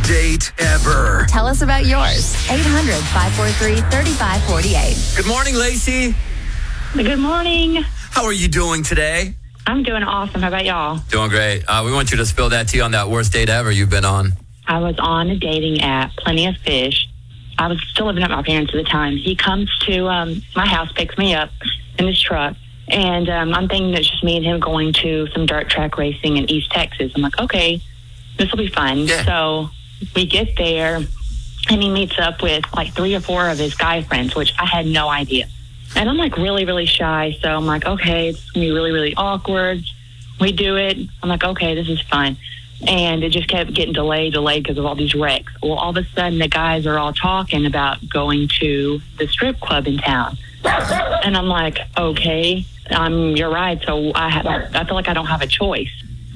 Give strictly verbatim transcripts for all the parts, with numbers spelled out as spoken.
date ever. Tell us about yours. eight hundred, five four three, three five four eight. Good morning, Lacey. Good morning. How are you doing today? I'm doing awesome. How about y'all? Doing great. Uh, we want you to spill that tea on that worst date ever you've been on. I was on a dating app, Plenty of Fish. I was still living at my parents at the time. He comes to um, my house, picks me up in his truck, and um, I'm thinking it's just me and him going to some dirt track racing in East Texas. I'm like, okay, this will be fun. Yeah. So we get there, and he meets up with like three or four of his guy friends, which I had no idea. And I'm like really, really shy. So I'm like, okay, it's going to be really, really awkward. We do it. I'm like, okay, this is fun. And it just kept getting delayed, delayed because of all these wrecks. Well, all of a sudden, the guys are all talking about going to the strip club in town. And I'm like, okay, um, you're right. So I, have, I feel like I don't have a choice.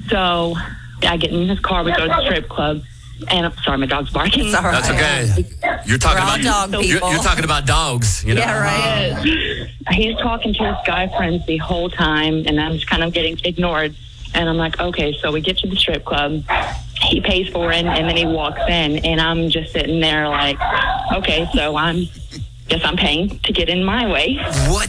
So I get in his car. We go to the strip club. And I'm sorry, my dog's barking. It's all right. That's okay. You're talking We're all about dog you're, people. you're talking about dogs. You know? Yeah, right. Yes. He's talking to his guy friends the whole time, and I'm just kind of getting ignored. And I'm like, okay, so we get to the strip club. He pays for it, and then he walks in, and I'm just sitting there like, okay, so I'm guess I'm paying to get in my way. What?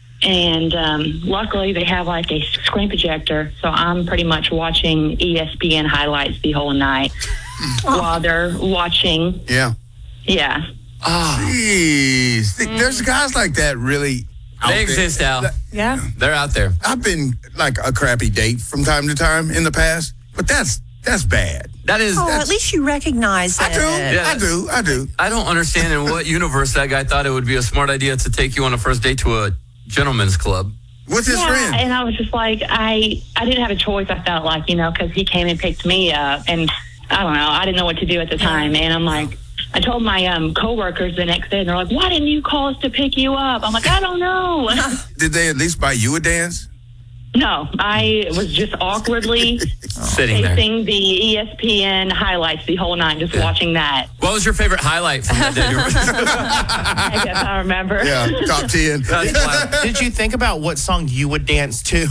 And um, luckily, they have like a screen projector, so I'm pretty much watching E S P N highlights the whole night while they're watching. Yeah. Yeah. Oh, Jeez. There's guys like that really out they there. exist, Al. Yeah. They're out there. I've been like a crappy date from time to time in the past, but that's that's bad. That is. Oh, that's- at least you recognize I it. do. Yeah. I do. I do. I don't understand in what universe that guy thought it would be a smart idea to take you on a first date to a gentleman's club. What's his Yeah, friend? and I was just like, I, I didn't have a choice. I felt like, you know, because he came and picked me up, and I don't know, I didn't know what to do at the time. And I'm like, I told my um, coworkers the next day, and they're like, why didn't you call us to pick you up? I'm like, I don't know. Did they at least buy you a dance? No, I was just awkwardly Sitting there. facing the E S P N highlights the whole night, just Yeah. watching that. What was your favorite highlight from that day? I guess I remember. Yeah, top ten. That's wild. Did you think about what song you would dance to?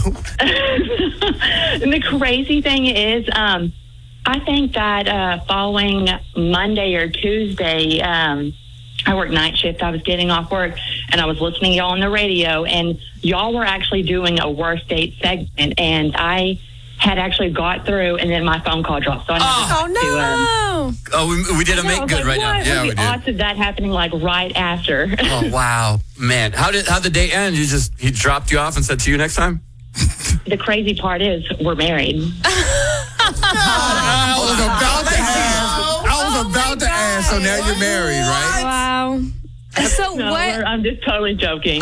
And the crazy thing is, um, I think that uh, following Monday or Tuesday, um, I worked night shift. I was getting off work, and I was listening to y'all on the radio, and y'all were actually doing a worst date segment, and I had actually got through, and then my phone call dropped. So I Oh, never got to, um, no. Oh, we, we did a I make was good like, right now. what? Yeah, What we are did. the odds of that happening like right after? Oh wow, man! How did how the date end? You just he dropped you off and said, "See you next time." The crazy part is we're married. I was about to ask. I was about to ask. So now you're married, right? Wow. So No, what? we're- I'm just totally joking.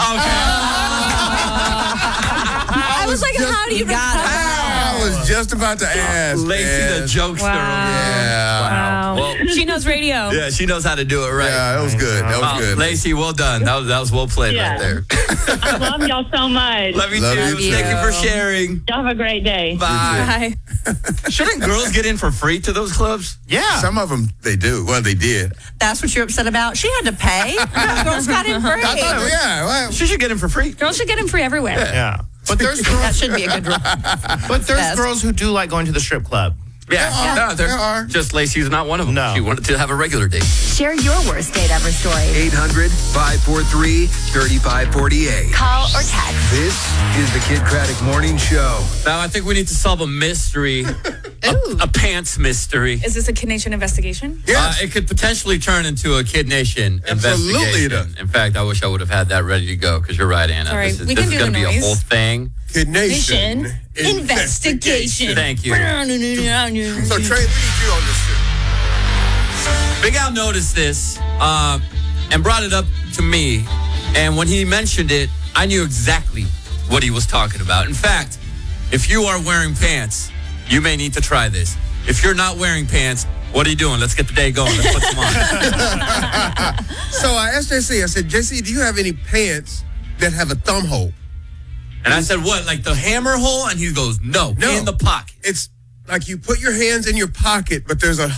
I was like, how do you got it. I was just about to ask. Lacey, man. the jokester. Yeah. Wow. Well, She knows radio. yeah, she knows how to do it right. Yeah, that was good. That was Oh, good. Lacey, well done. That was that was well played Yeah. right there. I love y'all so much. Love you Love too. you Thank too. you for sharing. Y'all have a great day. Bye. Hi. Shouldn't girls get in for free to those clubs? Yeah. Some of them they do. Well, they did. That's what you're upset about? She had to pay. Girls got in free. I thought, yeah. Well, She should get in for free. Girls should get him free everywhere. Yeah. But there's That girls, should be a good rule. but there's Best. girls who do like going to the strip club. Yeah, are. no, they're- There are. just Lacey's not one of them. No. She wanted to have a regular date. Share your worst date ever story. eight hundred, five four three, three five four eight. Call or text. This is the Kid Craddock Morning Show. Now, I think we need to solve a mystery, a, a pants mystery. Is this a Kid Nation investigation? yes. Uh, it could potentially turn into a Kid Nation Absolutely it investigation. In fact, I wish I would have had that ready to go because you're right, Anna. Sorry, this is, we this can is do going to the be a noise. whole thing. Kid Nation Investigation. Thank you. So Trey, we need you on this shit. Big Al noticed this uh, and brought it up to me. And when he mentioned it, I knew exactly what he was talking about. In fact, if you are wearing pants, you may need to try this. If you're not wearing pants, what are you doing? Let's get the day going. Let's put some on. So I asked J C, I said, J C, do you have any pants that have a thumb hole? And I said, what, like the hammer hole? And he goes, no, No. in the pocket. It's like you put your hands in your pocket, but there's a